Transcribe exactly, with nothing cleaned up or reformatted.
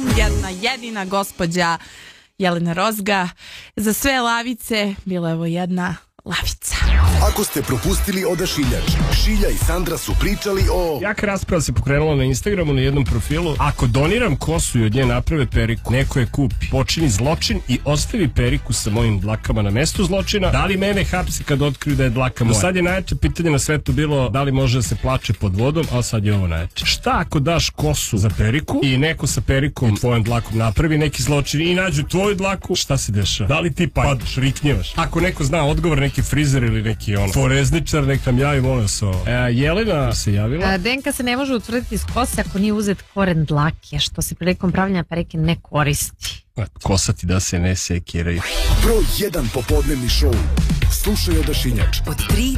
jedna jedina gospođa Jelena Rozga. Za sve lavice bila je ovo jedna lavica. Ako ste propustili Odašiljač, Šilja i Sandra su pričali o... Jaka rasprava se pokrenula na Instagramu na jednom profilu. Ako doniram kosu i od nje naprave periku, neko je kupi, počini zločin i ostavi periku sa mojim dlakama na mestu zločina, da li mene hapsi kad otkriju da je dlaka moja? Do sad je najjače pitanje na svetu bilo da li može da se plače pod vodom, a sad je ovo najjače. Šta ako daš kosu za periku i neko sa perikom tvojom dlakom napravi neki zločin i nađu tvoju dlaku, šta se dešava? Da li ti padaš, riknjevaš? Ako neko zna odgovor, neki frizer ili neki ono forezničar, nek nam javi, molim se ovo. E, Jelena se javila. A, D N K se ne može utvrditi iz kose ako nije uzet koren dlake, što se prilikom pravljenja perike ne koristi. Kosati da se ne sekiraju. Broj jedan popodnevni šou. Slušaj Odašiljač. Od tri